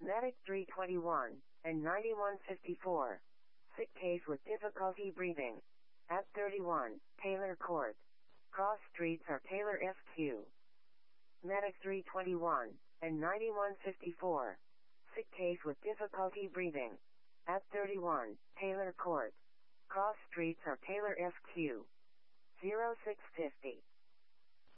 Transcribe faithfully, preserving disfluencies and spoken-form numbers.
Medic three twenty-one and ninety-one fifty-four. Sick case with difficulty breathing. At thirty-one, Taylor Court. Cross streets are Taylor F Q. Medic three twenty-one and ninety-one fifty-four. Sick case with difficulty breathing. At thirty-one, Taylor Court. Cross streets are Taylor F Q. zero six fifty.